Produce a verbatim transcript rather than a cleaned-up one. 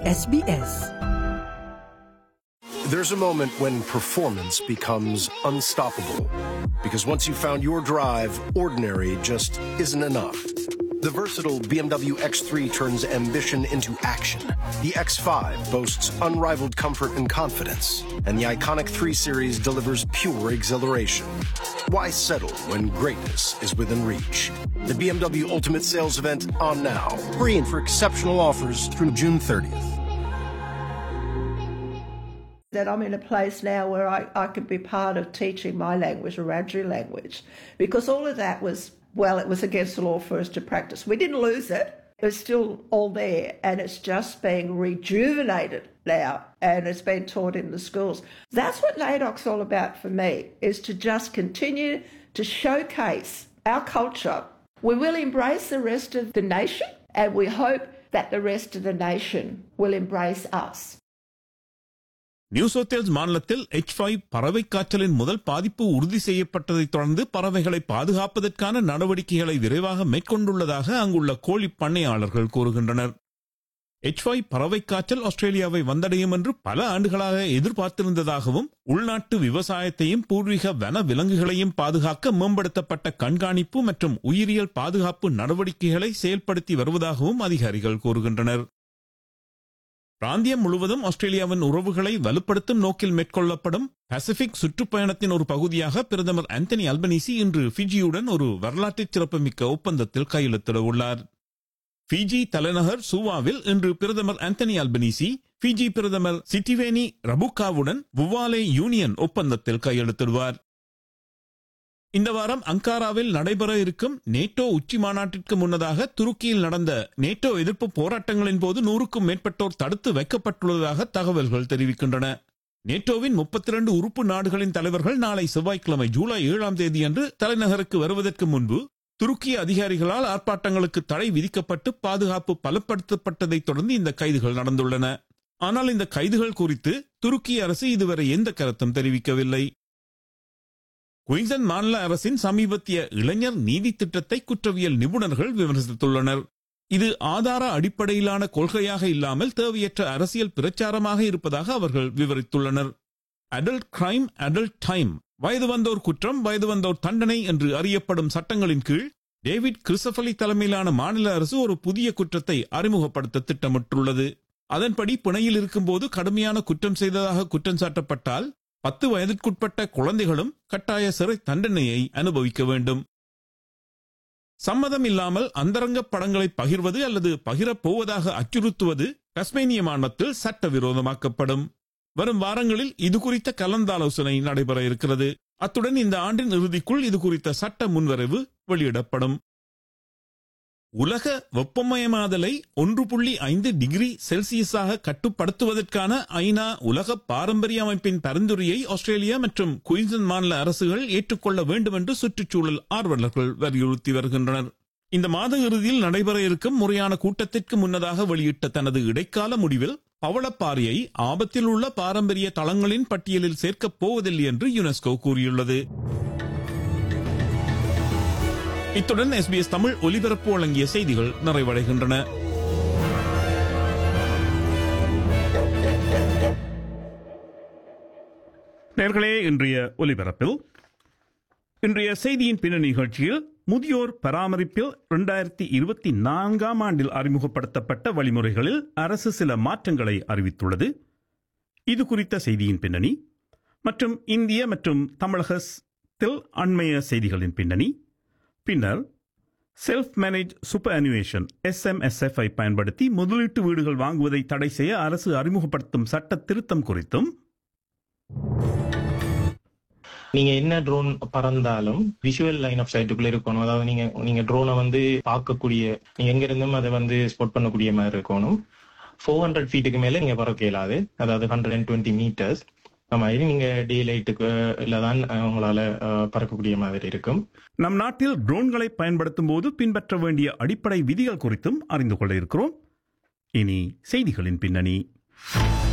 S B S. There's a moment when performance becomes unstoppable. Because once you've found your drive, ordinary just isn't enough. The versatile B M W X three turns ambition into action. The X five boasts unrivaled comfort and confidence. And the iconic three series delivers pure exhilaration. Why settle when greatness is within reach? The B M W Ultimate Sales Event on now. Free and for exceptional offers through June thirtieth. That I'm in a place now where I, I could be part of teaching my language, Wiradjuri language, because all of that was, well, it was against the law for us to practice. We didn't lose it. It's still all there, and it's just being rejuvenated now, and it's being taught in the schools. That's what NAIDOC's all about for me, is to just continue to showcase our culture. We will embrace the rest of the nation, and we hope that the rest of the nation will embrace us. New south Wales மாநிலத்தில் H five பறவை காய்ச்சலின் முதல் பாதிப்பு உறுதி செய்யப்பட்டதைத் தொடர்ந்து பறவைகளை பாதுகாப்பதற்கான நடவடிக்கைகளை விரைவாக மேற்கொண்டுள்ளதாக அங்குள்ள கோழி பண்ணையாளர்கள் கூறுகின்றனர். எச் ஃபைவ் பறவை காய்ச்சல் ஆஸ்திரேலியாவை வந்தடையும் என்று பல ஆண்டுகளாக எதிர்பார்த்திருந்ததாகவும் உள்நாட்டு விவசாயத்தையும் பூர்வீக வன விலங்குகளையும் பாதுகாக்க மேம்படுத்தப்பட்ட கண்காணிப்பு மற்றும் உயிரியல் பாதுகாப்பு நடவடிக்கைகளை செயல்படுத்தி வருவதாகவும் அதிகாரிகள் கூறுகின்றனர். பிராந்தியம் முழுவதும் ஆஸ்திரேலியாவின் உறவுகளை வலுப்படுத்தும் நோக்கில் மேற்கொள்ளப்படும் பசிபிக் சுற்றுப்பயணத்தின் ஒரு பகுதியாக பிரதமர் ஆந்தனி அல்பனீசி இன்று ஃபிஜியுடன் ஒரு வரலாற்று சிறப்புமிக்க ஒப்பந்தத்தில் கையெழுத்திட உள்ளார். ஃபிஜி தலைநகர் சூவாவில் இன்று பிரதமர் ஆந்தனி அல்பனீசி ஃபிஜி பிரதமர் சிட்டிவேனி ரபுகாவுடன் வுவாலே யூனியன் ஒப்பந்தத்தில் கையெழுத்திடுவார். இந்த வாரம் அங்காராவில் நடைபெற இருக்கும் நேட்டோ உச்சி மாநாட்டிற்கு முன்னதாக துருக்கியில் நடந்த நேட்டோ எதிர்ப்பு போராட்டங்களின் போது நூறுக்கும் மேற்பட்டோர் தடுத்து வைக்கப்பட்டுள்ளதாக தகவல்கள் தெரிவிக்கின்றன. நேட்டோவின் முப்பத்தி இரண்டு உறுப்பு நாடுகளின் தலைவர்கள் நாளை செவ்வாய்க்கிழமை ஜூலை ஏழாம் தேதி அன்று தலைநகருக்கு வருவதற்கு முன்பு துருக்கிய அதிகாரிகளால் ஆர்ப்பாட்டங்களுக்கு தடை விதிக்கப்பட்டு பாதுகாப்பு பலப்படுத்தப்பட்டதைத் தொடர்ந்து இந்த கைதுகள் நடந்துள்ளன. ஆனால் இந்த கைதுகள் குறித்து துருக்கிய அரசு இதுவரை எந்த கருத்தும் தெரிவிக்கவில்லை. குயின்ஸ்லாந்து மாநில அரசின் சமீபத்திய இளைஞர் நீதி திட்டத்தை குற்றவியல் நிபுணர்கள் விமர்சித்துள்ளனர். இது ஆதார அடிப்படையிலான கொள்கையாக இல்லாமல் தேவையற்ற அரசியல் பிரச்சாரமாக இருப்பதாக அவர்கள் விவரித்துள்ளனர். அடல்ட் கிரைம் அடல்ட் டைம், வயது வந்தோர் குற்றம் வயது வந்தோர் தண்டனை என்று அறியப்படும் சட்டங்களின் கீழ் டேவிட் கிறிஸ்டபலி தலைமையிலான மாநில அரசு ஒரு புதிய குற்றத்தை அறிமுகப்படுத்த திட்டமிட்டுள்ளது. அதன்படி பிணையில் இருக்கும்போது கடுமையான குற்றம் செய்ததாக குற்றம் சாட்டப்பட்டால் பத்து வயதிற்குட்பட்ட குழந்தைகளும் கட்டாய சிறை தண்டனையை அனுபவிக்க வேண்டும். சம்மதம் இல்லாமல் அந்தரங்க படங்களை பகிர்வது அல்லது பகிரப் போவதாக அச்சுறுத்துவது டஸ்மேனிய மாநிலத்தில் சட்டவிரோதமாக்கப்படும். வரும் வாரங்களில் இது குறித்த கலந்தாலோசனை நடைபெற இருக்கிறது. அத்துடன் இந்த ஆண்டின் இறுதிக்குள் இது குறித்த சட்ட முன்வரைவு வெளியிடப்படும். உலக வெப்பமயமாதலை ஒன்று புள்ளி ஐந்து டிகிரி செல்சியஸாக கட்டுப்படுத்துவதற்கான ஐநா உலக பாரம்பரிய அமைப்பின் பரிந்துரையை ஆஸ்திரேலியா மற்றும் குயின்ஸ்லாந்து மாநில அரசுகள் ஏற்றுக்கொள்ள வேண்டும் என்று சுற்றுச்சூழல் ஆர்வலர்கள் வலியுறுத்தி வருகின்றனர். இந்த மாத இறுதியில் நடைபெற இருக்கும் முறையான கூட்டத்திற்கு முன்னதாக வெளியிட்ட தனது இடைக்கால முடிவில் பவளப்பாறையை ஆபத்தில் உள்ள பாரம்பரிய தளங்களின் பட்டியலில் சேர்க்கப் போவதில்லை என்று யுனெஸ்கோ கூறியுள்ளது. இத்துடன் எஸ்பிஎஸ் தமிழ் ஒலிபரப்பு வழங்கிய செய்திகள் நிறைவடைகின்றன. நேயர்களே, இன்றைய ஒலிபரப்பில் இன்றைய செய்தியின் பின்னணி நிகழ்ச்சியில் முதியோர் பராமரிப்பில் இரண்டாயிரத்தி இருபத்தி நான்காம் ஆண்டில் அறிமுகப்படுத்தப்பட்ட வழிமுறைகளில் அரசு சில மாற்றங்களை அறிவித்துள்ளது. இது குறித்த செய்தியின் பின்னணி மற்றும் இந்திய மற்றும் தமிழகத்தில் அண்மைய செய்திகளின் பின்னணி, பின்னர் self manage super அனுவேஷன் S M S F I பயன்படுத்தி முதலீட்டு வீடுகள் வாங்குவதை தடை செய்ய அரசு அறிமுகப்படுத்தும் சட்ட திருத்தம் குறித்தும், நீங்க என்ன ட்ரோன் பறந்தாலும் விஷுவல் லைன் ஆஃப் சைட்டுக்குள்ள இருக்கணும். அதாவது நீங்க நீங்க ட்ரோனை வந்து பார்க்கக்கூடிய, நீங்க எங்க இருந்தும் அதை வந்து ஸ்பாட் பண்ணக்கூடிய மாதிரி இருக்கணும். ஃபோர் ஹண்ட்ரட் ஃபீட்டுக்கு மேல நீங்க பறக்க இயலாது. அதாவது ஹண்ட்ரட் அண்ட் டுவெண்ட்டி மீட்டர்ஸ் மாதிரி நீங்க டே லைட்டுக்கு தான் உங்களால பறக்கக்கூடிய மாதிரி இருக்கும். நம் நாட்டில் ட்ரோன்களை பயன்படுத்தும் போது பின்பற்ற வேண்டிய அடிப்படை விதிகள் குறித்தும் அறிந்து கொள்ள இருக்கிறோம். இனி செய்திகளின் பின்னணி.